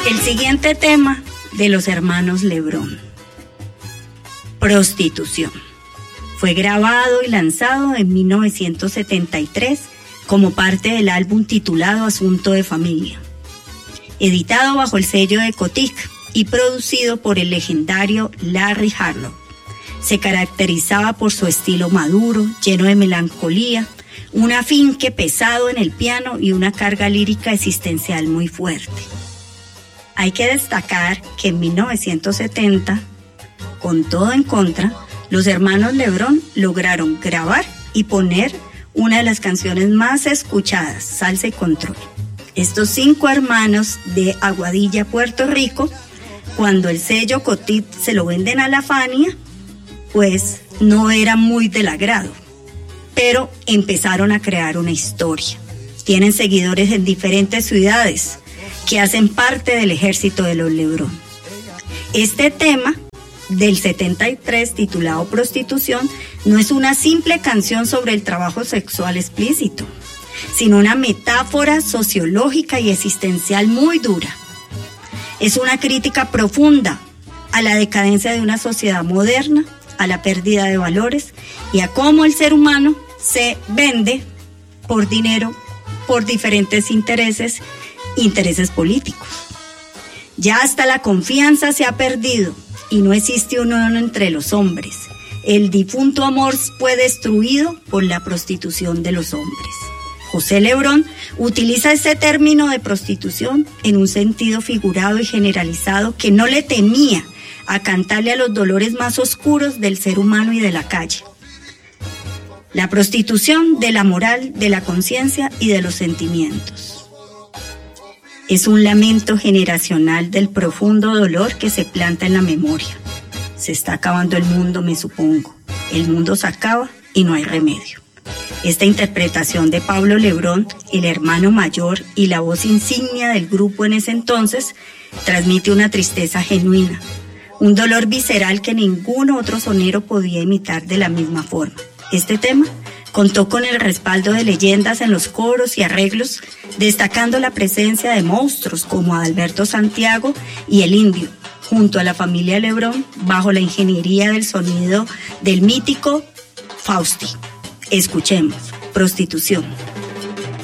El siguiente tema de los hermanos Lebrón: prostitución. Fue grabado y lanzado en 1973 como parte del álbum titulado Asunto de Familia, editado bajo el sello de Cotic y producido por el legendario Larry Harlow. Se caracterizaba por su estilo maduro, lleno de melancolía, un afinque pesado en el piano y una carga lírica existencial muy fuerte. Hay que destacar que en 1970, con todo en contra, los hermanos Lebrón lograron grabar y poner una de las canciones más escuchadas, Salsa y Control. Estos 5 hermanos de Aguadilla, Puerto Rico, cuando el sello Cotic se lo venden a la Fania, pues no era muy del agrado, pero empezaron a crear una historia. Tienen seguidores en diferentes ciudades que hacen parte del ejército de los Lebrón. Este tema del 73, titulado Prostitución, no es una simple canción sobre el trabajo sexual explícito, sino una metáfora sociológica y existencial muy dura. Es una crítica profunda a la decadencia de una sociedad moderna, a la pérdida de valores y a cómo el ser humano se vende por dinero, por diferentes intereses políticos. Ya hasta la confianza se ha perdido y no existe unión entre los hombres. El difunto amor fue destruido por la prostitución de los hombres. José Lebrón utiliza este término de prostitución en un sentido figurado y generalizado que no le temía a cantarle a los dolores más oscuros del ser humano y de la calle. La prostitución de la moral, de la conciencia y de los sentimientos. Es un lamento generacional del profundo dolor que se planta en la memoria. Se está acabando el mundo, me supongo. El mundo se acaba y no hay remedio. Esta interpretación de Pablo Lebrón, el hermano mayor y la voz insignia del grupo en ese entonces, transmite una tristeza genuina, un dolor visceral que ningún otro sonero podía imitar de la misma forma. Este tema contó con el respaldo de leyendas en los coros y arreglos, destacando la presencia de monstruos como Adalberto Santiago y El Indio, junto a la familia Lebrón, bajo la ingeniería del sonido del mítico Fausti. Escuchemos, Prostitución.